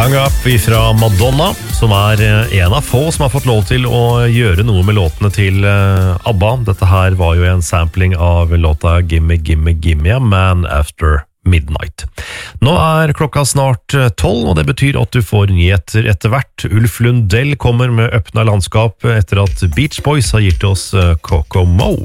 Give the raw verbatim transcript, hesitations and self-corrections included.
Hang Up fra Madonna, som er en av få som har fått lov til å gjøre noe med låtene til ABBA. Dette her var jo en sampling av låta Gimme, Gimme, Gimme, Man After Midnight. Nå er klokka snart tolv, og det betyr at du får nyheter etter hvert. Ulf Lundell kommer med Øppna landskap etter at Beach Boys har gitt oss Kokomo.